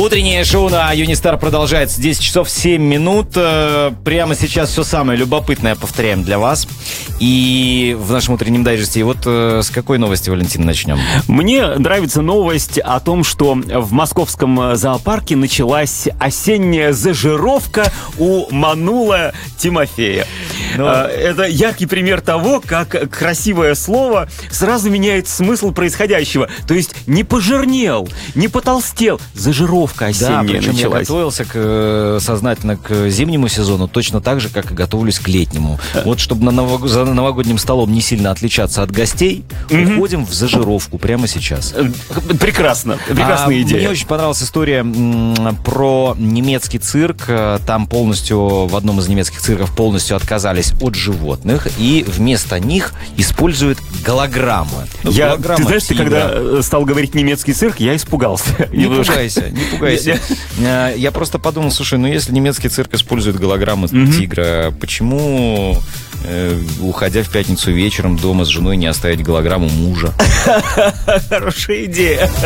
Утреннее шоу на Юнистар продолжается. 10 часов 7 минут. Прямо сейчас все самое любопытное повторяем для вас. И в нашем утреннем дайджесте. И вот с какой новости, Валентин, начнем? Мне нравится новость о том, что в московском зоопарке началась осенняя зажировка у Манула Тимофея. Это яркий пример того, как красивое слово сразу меняет смысл происходящего. То есть не пожирнел, не потолстел. Зажировка осенняя причем началась. Я готовился сознательно к зимнему сезону точно так же, как и готовлюсь к летнему. Вот чтобы за новогодним столом не сильно отличаться от гостей, уходим в зажировку прямо сейчас. Прекрасно. Прекрасная идея. Мне очень понравилась история про немецкий цирк. Там полностью, в одном из немецких цирков полностью отказались от животных и вместо них используют голограммы. Ты знаешь, ты когда стал говорить немецкий цирк, я испугался. Не пугайся. Я просто подумал, слушай, если немецкий цирк использует голограммы тигра, почему, уходя в пятницу вечером дома с женой, не оставить голограмму мужа? Хорошая идея.